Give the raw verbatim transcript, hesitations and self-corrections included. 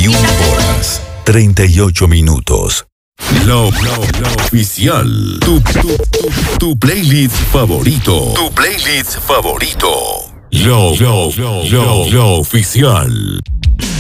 veintiuna horas, treinta y ocho minutos. Lo, lo, lo oficial. Tu, tu, tu, tu playlist favorito. Tu playlist favorito. Lo, lo, lo, lo, lo oficial.